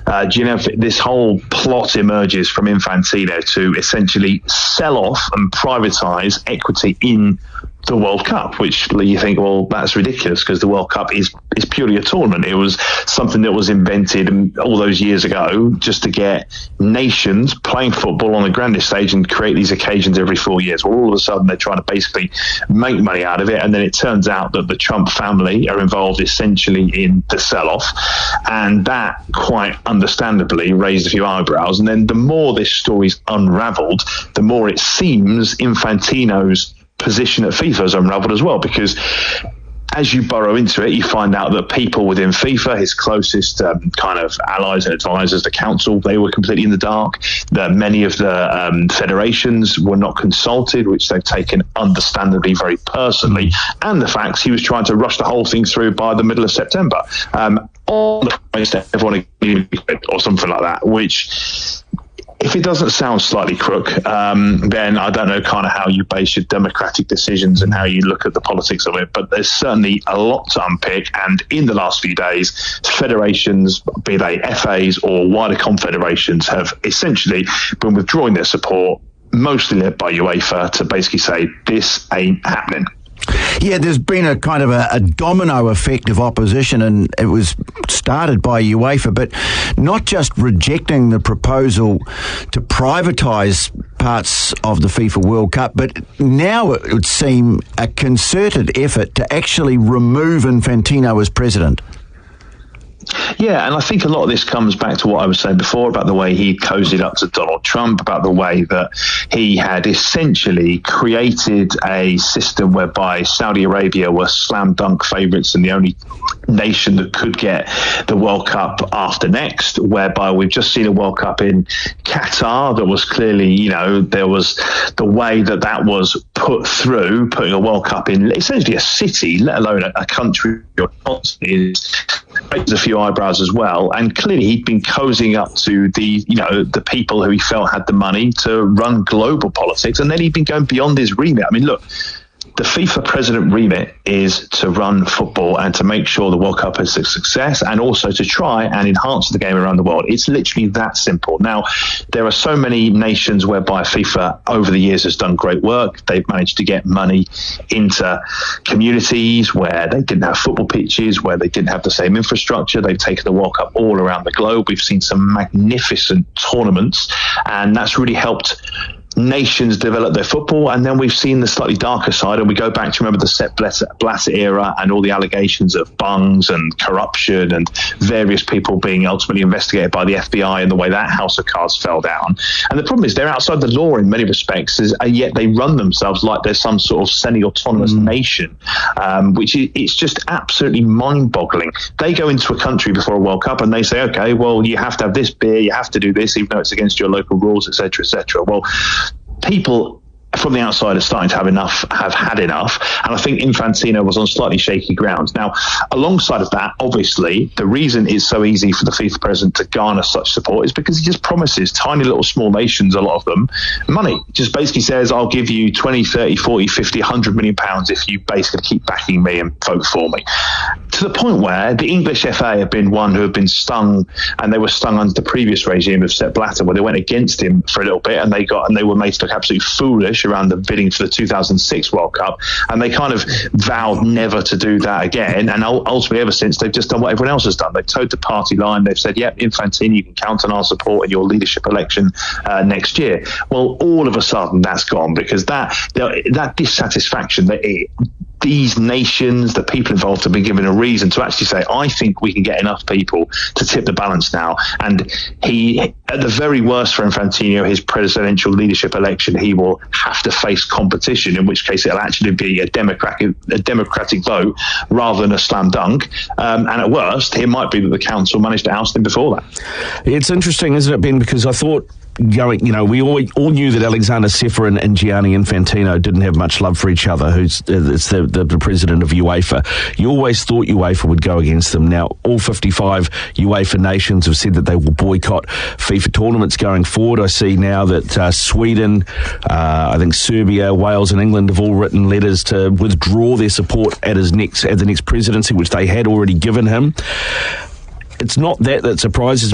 this whole plot emerges from Infantino to essentially sell off and privatise equity in the World Cup, which you think, well, that's ridiculous because the World Cup is purely a tournament. It was something that was invented all those years ago just to get nations playing football on the grandest stage and create these occasions every 4 years. Well, all of a sudden they're trying to basically make money out of it, and then it turns out that the Trump family are involved essentially in the sell-off, and that quite understandably raised a few eyebrows. And then the more this story's unravelled, the more it seems Infantino's position at FIFA has unravelled as well, because as you burrow into it, you find out that people within FIFA, his closest kind of allies and advisors, the council, they were completely in the dark. Many of the federations were not consulted, which they've taken understandably very personally. And the fact he was trying to rush the whole thing through by the middle of September. On the place that everyone agreed, or something like that, which, if it doesn't sound slightly crook, then I don't know kind of how you base your democratic decisions and how you look at the politics of it. But there's certainly a lot to unpick. And in the last few days, federations, be they FAs or wider confederations, have essentially been withdrawing their support, mostly led by UEFA, to basically say this ain't happening. Yeah, there's been a kind of a domino effect of opposition, and it was started by UEFA, but not just rejecting the proposal to privatise parts of the FIFA World Cup, but now it would seem a concerted effort to actually remove Infantino as president. Yeah, and I think a lot of this comes back to what I was saying before about the way he cozied up to Donald Trump, about the way that he had essentially created a system whereby Saudi Arabia were slam dunk favourites and the only nation that could get the World Cup after next, whereby we've just seen a World Cup in Qatar that was clearly, there was the way that was put through, putting a World Cup in essentially a city, let alone a country or continent, raised a few eyebrows as well. And clearly he'd been cozying up to the people who he felt had the money to run global politics, and then he'd been going beyond his remit. I mean, look, the FIFA president remit is to run football and to make sure the World Cup is a success, and also to try and enhance the game around the world. It's literally that simple. Now, there are so many nations whereby FIFA over the years has done great work. They've managed to get money into communities where they didn't have football pitches, where they didn't have the same infrastructure. They've taken the World Cup all around the globe. We've seen some magnificent tournaments, and that's really helped nations develop their football. And then we've seen the slightly darker side, and we go back to remember the Sepp Blatter era and all the allegations of bungs and corruption and various people being ultimately investigated by the FBI and the way that house of cards fell down. And the problem is they're outside the law in many respects, and yet they run themselves like they're some sort of semi-autonomous nation, which it's just absolutely mind-boggling. They go into a country before a World Cup and they say, okay, well, you have to have this beer, you have to do this, even though it's against your local rules, etc., etc. Well, people from the outside are starting to have had enough, and I think Infantino was on slightly shaky ground. Now, alongside of that, obviously, the reason it's so easy for the FIFA president to garner such support is because he just promises tiny little small nations, a lot of them, money. Just basically says, I'll give you 20, 30, 40, 50, 100 million pounds if you basically keep backing me and vote for me. To the point where the English FA have been one who have been stung, and they were stung under the previous regime of Sepp Blatter, where they went against him for a little bit, and they were made to look absolutely foolish around the bidding for the 2006 World Cup, and they kind of vowed never to do that again. And ultimately, ever since, they've just done what everyone else has done. They've towed the party line. They've said, yep, Infantino, you can count on our support in your leadership election next year. Well, all of a sudden, that's gone, because that dissatisfaction, these nations, the people involved, have been given a reason to actually say, I think we can get enough people to tip the balance now. And he, at the very worst for Infantino, his presidential leadership election, he will have to face competition, in which case it'll actually be a democratic vote rather than a slam dunk. And at worst, it might be that the council managed to oust him before that. It's interesting, isn't it, Ben? Because I thought, we all knew that Alexander Ceferin and Gianni Infantino didn't have much love for each other, who's the president of UEFA. You always thought UEFA would go against them. Now, all 55 UEFA nations have said that they will boycott FIFA tournaments going forward. I see now that Sweden, I think Serbia, Wales and England have all written letters to withdraw their support at the next presidency, which they had already given him. It's not that surprises me.